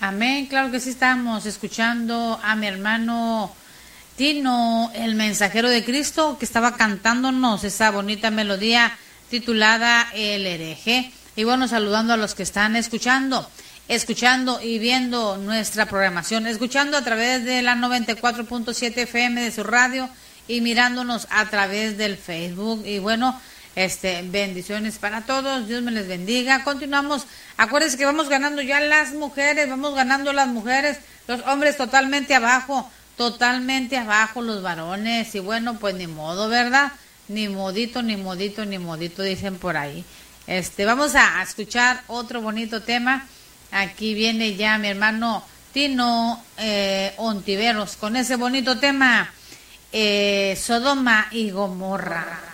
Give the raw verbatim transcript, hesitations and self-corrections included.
Amén, claro que sí, estamos escuchando a mi hermano Tino, el mensajero de Cristo, que estaba cantándonos esa bonita melodía titulada El hereje. Y bueno, saludando a los que están escuchando, escuchando y viendo nuestra programación, escuchando a través de la noventa y cuatro punto siete F M de su radio y mirándonos a través del Facebook. Y bueno, este bendiciones para todos, Dios me les bendiga. Continuamos, acuérdense que vamos ganando ya las mujeres, vamos ganando las mujeres, los hombres totalmente abajo, totalmente abajo los varones. Y bueno, pues ni modo, ¿verdad? Ni modito, ni modito, ni modito, dicen por ahí. Este, vamos a escuchar otro bonito tema. Aquí viene ya mi hermano Tino eh, Ontiveros con ese bonito tema, eh, Sodoma y Gomorra.